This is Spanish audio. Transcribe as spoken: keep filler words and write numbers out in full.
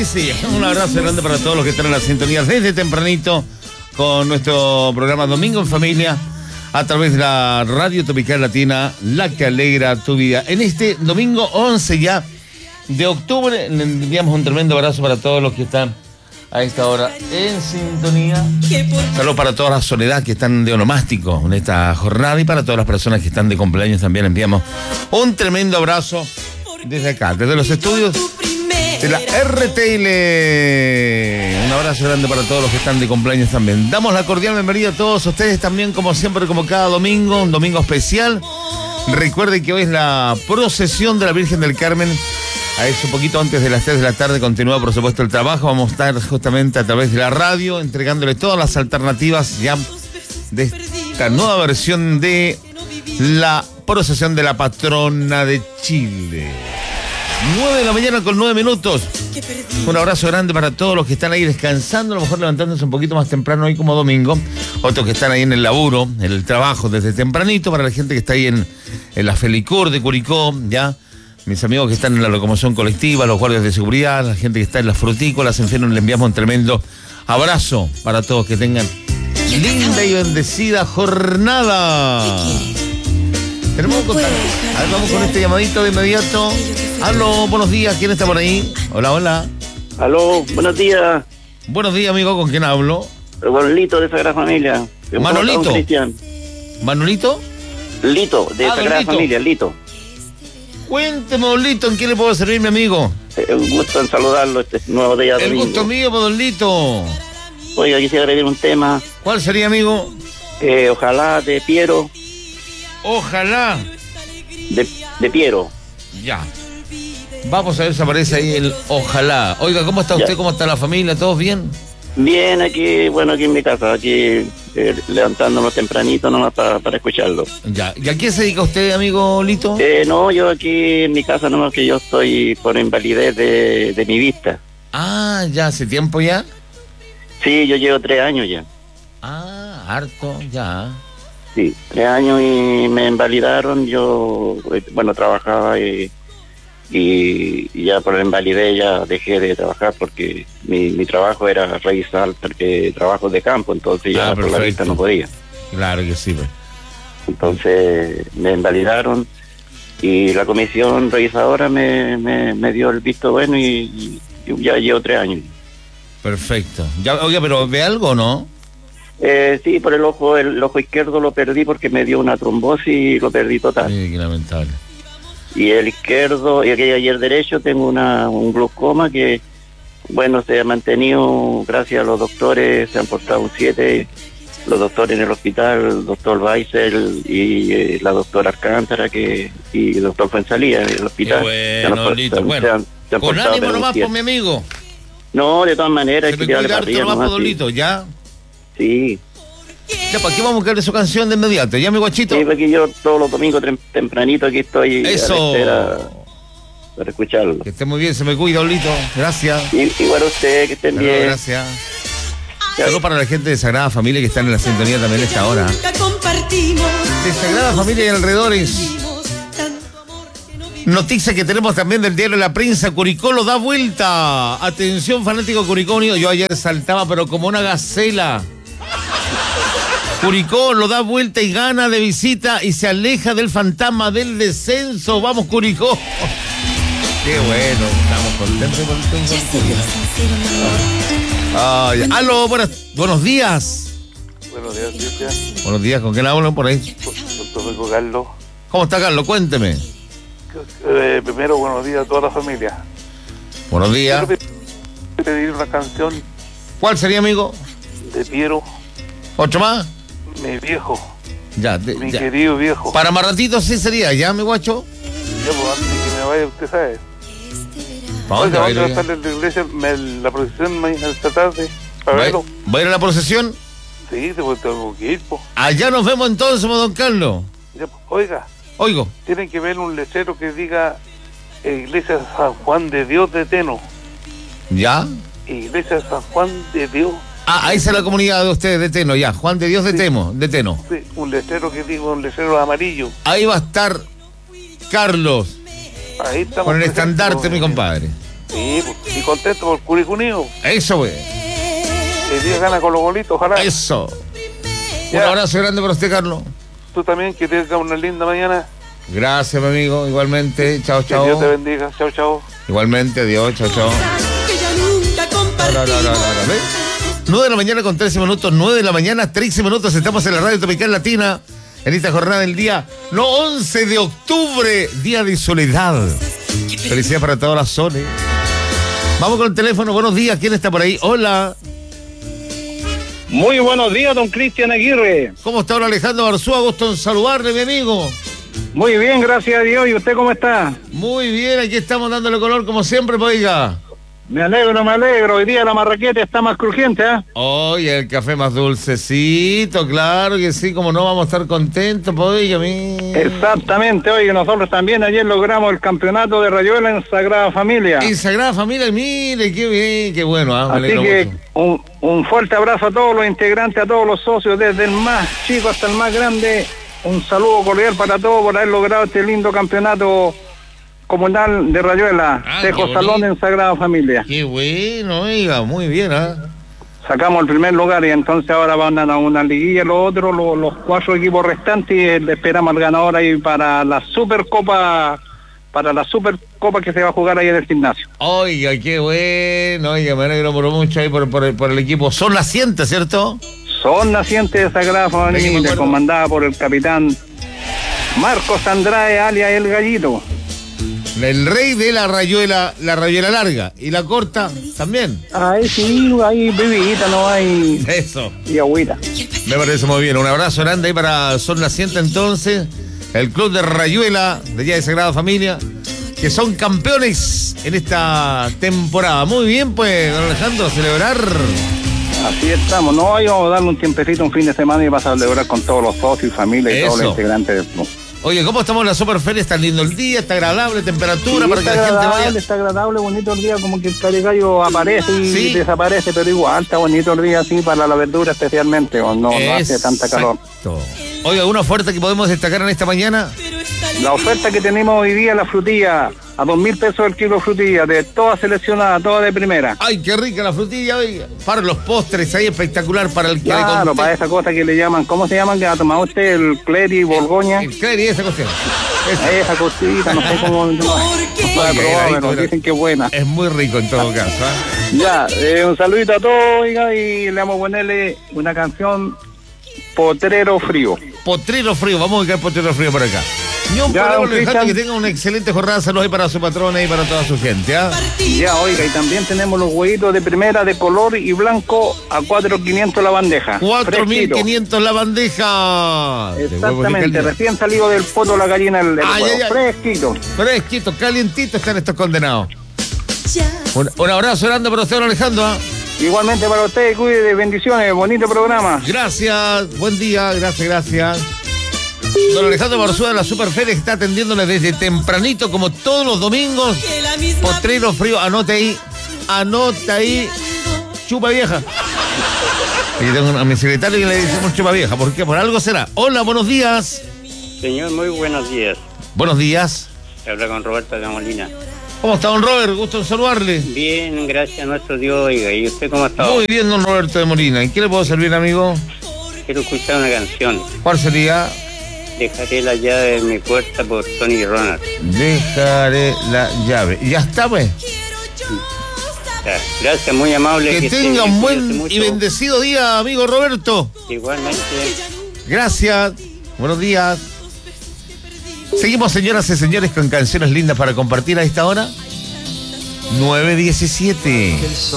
sí, sí. Un abrazo grande para todos los que están en la sintonía desde tempranito con nuestro programa Domingo en Familia a través de la Radio Tropical Latina, la que alegra tu vida. En este domingo once ya de octubre, le enviamos un tremendo abrazo para todos los que están a esta hora en sintonía. Saludos para toda la soledad que están de onomástico en esta jornada y para todas las personas que están de cumpleaños también enviamos un tremendo abrazo desde acá, desde los estudios de la R T L. Un abrazo grande para todos los que están de cumpleaños también. Damos la cordial bienvenida a todos ustedes también, como siempre, como cada domingo, un domingo especial. Recuerden que hoy es la procesión de la Virgen del Carmen. A eso, un poquito antes de las tres de la tarde, continúa, por supuesto, el trabajo. Vamos a estar justamente a través de la radio, entregándole todas las alternativas ya de esta nueva versión de la procesión de la patrona de Chile. nueve de la mañana con nueve minutos. Un abrazo grande para todos los que están ahí descansando, a lo mejor levantándose un poquito más temprano hoy como domingo. Otros que están ahí en el laburo, en el trabajo desde tempranito. Para la gente que está ahí en, en la Felicur de Curicó, ya. Mis amigos que están en la locomoción colectiva, los guardias de seguridad, la gente que está en las frutícolas, en fin, le enviamos un tremendo abrazo para todos, que tengan linda y bendecida jornada. Tenemos que contar. A ver, vamos con este llamadito de inmediato. Aló, buenos días, ¿quién está por ahí? Hola, hola. Aló, buenos días. Buenos días, amigo, ¿con quién hablo? Manolito de Sagrada Familia. Manolito. ¿Manolito? Lito, de ah, Sagrada Lito. Familia, Lito. Cuénteme, don Lito, ¿en qué le puedo servir, mi amigo? Eh, un gusto en saludarlo este nuevo día El domingo. gusto mío, don Lito. Oiga, quisiera agregar un tema. ¿Cuál sería, amigo? Eh, ojalá de Piero. Ojalá. De, de Piero. Ya. Vamos a ver si aparece ahí el ojalá. Oiga, ¿cómo está usted? Ya. ¿Cómo está la familia? ¿Todos bien? Bien, aquí, bueno, aquí en mi casa, aquí eh, levantándonos tempranito nomás para, para escucharlo. Ya. ¿Y a qué se dedica usted, amigo Lito? Eh, no, yo aquí en mi casa nomás, que yo estoy por invalidez de, de mi vista. Ah, ya, hace tiempo ya. Sí, yo llevo tres años ya. Ah, harto, ya. Sí, tres años y me invalidaron. Yo, eh, bueno, trabajaba y, y, y ya por la invalidez ya dejé de trabajar porque mi, mi trabajo era revisar eh, trabajos de campo, entonces ya Ah, por la vista no podía. Claro que sí, pues. Entonces me invalidaron y la comisión revisadora me, me, me dio el visto bueno y, y ya llevo tres años. Perfecto. Ya, oiga, pero ¿ve algo, no? Eh, sí, por el ojo el ojo izquierdo lo perdí porque me dio una trombosis y lo perdí total. Sí, qué lamentable. Y el izquierdo, y aquel ayer derecho, tengo una un glaucoma que, bueno, se ha mantenido, gracias a los doctores, se han portado un siete, los doctores en el hospital, el doctor Weissel y eh, la doctora Alcántara que y el doctor Fuenzalía en el hospital. Qué bueno, se han, Lito, se han, bueno. se han, se han Con portado ánimo pero un nomás, siete. por mi amigo. No, de todas maneras, Se hay me que tirarle cuida para harto arriba nomás, nomás, por don sí. Lito, ¿ya? Sí. Ya, ¿para qué vamos a buscarle su canción de inmediato? ¿Ya, mi guachito? Sí, porque yo todos los domingos tem- tempranito aquí estoy Eso. a la espera para escucharlo. Que esté muy bien, se me cuida, don Lito. Gracias. Y, igual a usted, que estén Bueno, bien. gracias. Saludos para la gente de Sagrada Familia que están en la sintonía también a esta hora. De Sagrada Familia y alrededores. Noticia que tenemos también del diario La Prensa. Curicó lo da vuelta. Atención, fanático Curicó Unido. Yo ayer saltaba, pero como una gacela. Curicó lo da vuelta y gana de visita y se aleja del fantasma del descenso. Vamos, Curicó. Qué bueno, estamos contentos con el Ay, aló, buenas, buenos días. Buenos días, Cristian. Buenos días, ¿con quién hablo por ahí? Doctor Rico Carlos. ¿Cómo está, Carlos? Cuénteme. Eh, primero, buenos días a toda la familia. Buenos días. Quiero pedir una canción ¿Cuál sería, amigo? de Piero, ¿Otro más? mi viejo, Ya, de- mi ya. querido viejo. Para más ratito sí sería, ¿ya, mi guacho? Ya, pues, antes de que me vaya, usted sabe. ¿Para dónde Oiga, va a ¿dónde ir, va a oiga? estar en la iglesia me- la procesión mañana esta tarde? ¿Para ¿Va a ir- verlo? va a ir a la procesión? Sí, pues tengo que ir, pues. Allá nos vemos entonces, don Carlos. Ya, pues, oiga, Oigo. tienen que ver un letrero que diga Iglesia San Juan de Dios de Teno. ¿Ya? Iglesia San Juan de Dios. Ah, ahí está la comunidad de ustedes de Teno, ya. Juan de Dios de Sí. Temo, de Teno. Sí, un letrero que diga un letrero amarillo. Ahí va a estar Carlos Ahí estamos. con el presentes, estandarte, pues, mi compadre. Sí, pues, y contento por Curicunio. Eso, güey. El día gana con los bolitos, ojalá. Eso. Ya. Un abrazo grande para usted, Carlos. Tú también, que tengas una linda mañana. Gracias, mi amigo. Igualmente. Chao, Que chao. Dios te bendiga. Chao, chao. Igualmente, adiós. Chao, chao. No, no, no, no, no, ¿ves? nueve de la mañana con trece minutos. nueve de la mañana, trece minutos. Estamos en la Radio Tropical Latina. En esta jornada del día, no, once de octubre, día de soledad. Felicidades para todas las soles. Vamos con el teléfono. Buenos días. ¿Quién está por ahí? Hola. Muy buenos días, don Cristian Aguirre. ¿Cómo está don Alejandro Barzúa? Gusto en saludarle, mi amigo. Muy bien, gracias a Dios. ¿Y usted cómo está? Muy bien, aquí estamos dándole color como siempre, pues, oiga. Me alegro, me alegro. Hoy día la marraqueta está más crujiente, ¿eh? Oye, el café más dulcecito, claro que sí, como no vamos a estar contentos, pues, oiga, mira. Exactamente, oye, nosotros también ayer logramos el campeonato de Rayuela en Sagrada Familia. En Sagrada Familia, mire, qué bien, qué bueno, ¿ah? Me Así alegro que mucho. un, un fuerte abrazo a todos los integrantes, a todos los socios, desde el más chico hasta el más grande. Un saludo cordial para todos por haber logrado este lindo campeonato comunal de Rayuela, Ah, Tejo qué Salón bonito. en Sagrada Familia. Qué bueno, oiga, muy bien, ¿ah? Sacamos el primer lugar y entonces ahora van a una liguilla los otros, los, los cuatro equipos restantes, y eh, esperamos al ganador ahí para la Supercopa, para la Supercopa que se va a jugar ahí en el gimnasio. Oiga, qué bueno, oiga, me alegro por mucho ahí por, por, el, por el equipo. Son nacientes, ¿cierto? Son nacientes de Sagrada Sí, me Familia, acuerdo. comandada por el capitán Marcos Andrade, alias El Gallito. El rey de la rayuela, la rayuela larga. Y la corta también. Ahí sí, hay bebida, no hay Eso. y agüita. Me parece muy bien. Un abrazo grande ahí para Son Naciente entonces. El club de Rayuela, de Día de Sagrada Familia, que son campeones en esta temporada. Muy bien, pues, don Alejandro, a celebrar. Así estamos, no, ahí vamos a darle un tiempecito, un fin de semana y vas a celebrar con todos los socios y familia y Eso. todos los integrantes del club. Oye, ¿cómo estamos en la Superferia? Está lindo el día, está agradable, temperatura Sí, para que está la gente agradable, vaya. está agradable, bonito el día, como que el carigallo aparece y Sí. desaparece, pero igual está bonito el día, así, para la verdura especialmente, o no, no hace tanta calor. Exacto. Oiga, ¿una oferta que podemos destacar en esta mañana? La oferta que tenemos hoy día, la frutilla, a dos mil pesos el kilo de frutilla, de toda seleccionada, toda de primera. Ay, qué rica la frutilla, oiga. Para los postres, ahí espectacular para el que le Claro, conté. para esa cosa que le llaman, ¿cómo se llaman? Que ha tomado usted el Cleri Borgoña. El Cleri, esa cuestión. Esa. Esa cosita, no sé cómo. No, no la he Oye, probado, ahí, pero mira. dicen que es buena. Es muy rico en todo caso, ¿ah? Ya, eh, un saludito a todos, oiga, y le vamos a ponerle una canción, Potrero Frío. Potrero frío, vamos a ubicar Potrero frío por acá. Ni un Ya, problema, don Alejandro, que Cristian. tenga una excelente jornada. Saludos ahí para su patrona y para toda su gente, ¿ah? Ya, oiga, y también tenemos los huevitos de primera de color y blanco a cuatro mil quinientos la bandeja. cuatro mil Fresquito. quinientos la bandeja. De huevo de Exactamente, calidad. recién salido del poto la gallina el, el Ay, huevo. ay, ay. Fresquito. Fresquito, calientito están estos condenados. Un, un abrazo grande para usted, don Alejandro, ¿ah? Igualmente para ustedes, cuide, bendiciones, bonito programa. Gracias, buen día, gracias, gracias. Don Alejandro Barzúa de la Superferia está atendiéndole desde tempranito, como todos los domingos. Potrero frío, anote ahí, anota ahí, chupa vieja. Y tengo a mi secretario que le decimos chupa vieja, porque por algo será. Hola, buenos días. Señor, muy buenos días. Buenos días. Habla con Roberto de Molina. ¿Cómo está, don Robert? Gusto en saludarle. Bien, gracias a nuestro Dios, oiga. ¿Y usted cómo está? Muy bien, don Roberto de Molina. ¿En qué le puedo servir, amigo? Quiero escuchar una canción. ¿Cuál sería? Dejaré la llave en mi puerta por Tony Ronald. Dejaré la llave. Y ya está, pues. Ya, gracias, muy amable. Que esté tenga bien, un cuídese buen mucho. y bendecido día, amigo Roberto. Igualmente. Gracias. Buenos días. Seguimos, señoras y señores, con canciones lindas para compartir a esta hora. nueve diecisiete.